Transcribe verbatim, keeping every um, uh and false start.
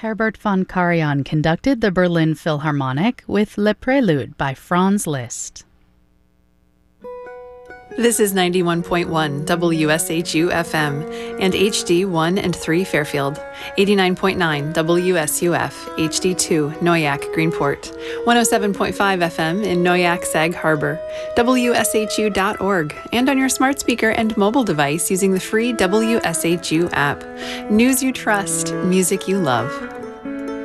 Herbert von Karajan conducted the Berlin Philharmonic with Le Prélude by Franz Liszt. This is ninety-one point one W S H U F M and H D one and three Fairfield, eighty-nine point nine W S U F, H D two Noyak Greenport, one oh seven point five F M in Noyak Sag Harbor, W S H U dot org, and on your smart speaker and mobile device using the free W S H U app. News you trust, music you love.